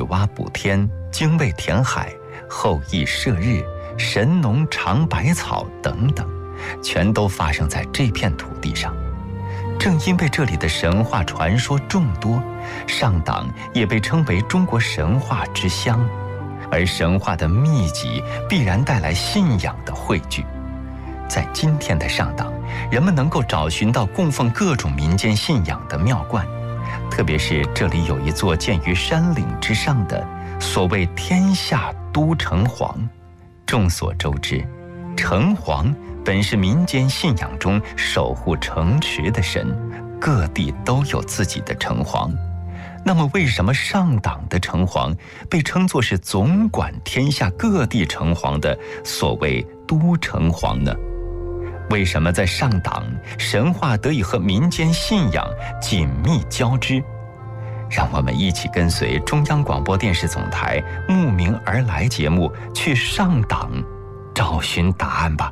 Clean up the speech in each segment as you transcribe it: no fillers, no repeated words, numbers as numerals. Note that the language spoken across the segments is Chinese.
蛙补天，精卫填海，后羿射日，神农尝百草等等，全都发生在这片土地上。正因为这里的神话传说众多，上党也被称为中国神话之乡。而神话的密集必然带来信仰的汇聚。在今天的上党，人们能够找寻到供奉各种民间信仰的庙观，特别是这里有一座建于山岭之上的所谓天下都城隍。众所周知，城隍本是民间信仰中守护城池的神，各地都有自己的城隍。那么为什么上党的城隍被称作是总管天下各地城隍的所谓都城隍呢？为什么在上党神话得以和民间信仰紧密交织？让我们一起跟随中央广播电视总台慕名而来节目去上党找寻答案吧。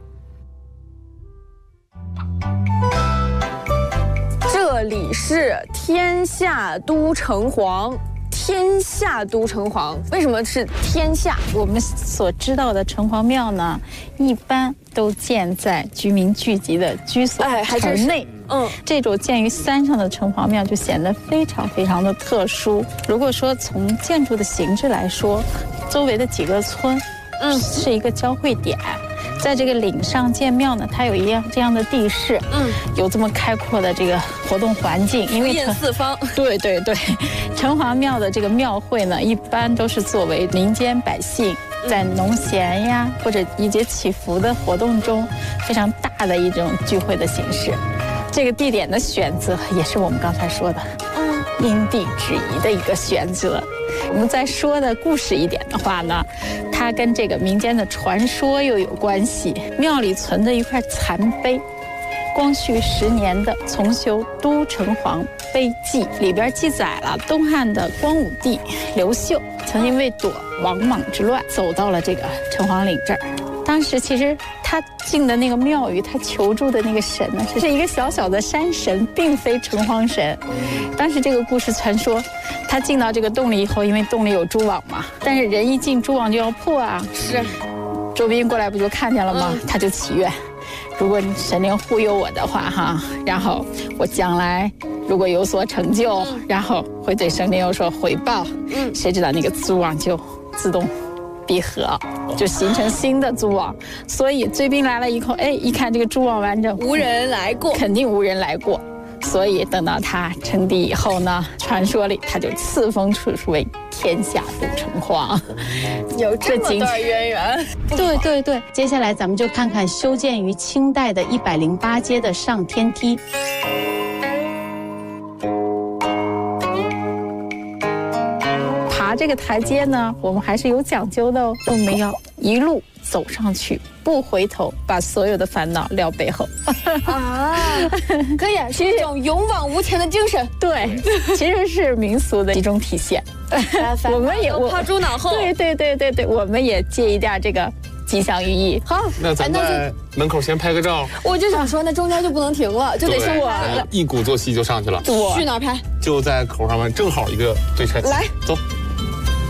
这里是天下都城隍，天下都城隍，为什么是天下？ 我们所知道的城隍庙呢，一般都建在居民聚集的居所城内。这种建于山上的城隍庙就显得非常非常的特殊。如果说从建筑的形制来说，周围的几个村，是一个交汇点。在这个岭上建庙呢，它有这样的地势，有这么开阔的这个活动环境，因为四方。 对，城隍庙的这个庙会呢，一般都是作为民间百姓在农闲呀或者一节祈福的活动中非常大的一种聚会的形式。这个地点的选择也是我们刚才说的，因地制宜的一个选择。我们再说的故事一点的话呢，它跟这个民间的传说又有关系。庙里存着一块残碑，光绪10年的重修都城隍碑记，里边记载了东汉的光武帝刘秀曾经为躲王莽之乱，走到了这个城隍岭这儿。当时其实他进的那个庙宇，他求助的那个神呢，是一个小小的山神，并非城隍神。当时这个故事传说，他进到这个洞里以后，因为洞里有蛛网嘛，但是人一进蛛网就要破啊。 是， 周斌过来不就看见了吗？他就祈愿，如果神灵护佑我的话哈，然后我将来如果有所成就，然后会对神灵有所回报。谁知道那个蛛网就自动闭合，就形成新的蛛网。所以追兵来了以后，一看这个蛛网完整， 无人来过， 肯定无人来过。所以等到他称帝以后呢，传说里他就赐封出为天下都城隍， 有这么段渊源。 对，接下来咱们就看看修建于清代的108阶的上天梯。 爬这个台阶呢，我们还是有讲究的哦，我们要一路走上去，不回头，把所有的烦恼撂背后。 可以，是一种勇往无前的精神。 对，其实是民俗的一种体现。我们也抛诸脑后。 对，我们也借一点这个吉祥寓意。 好， 那咱在门口先拍个照。 我就想说，那中间就不能停了，就得是我一鼓作气就上去了。 去哪儿拍？ 就在口上面，正好一个对称。 来， 走。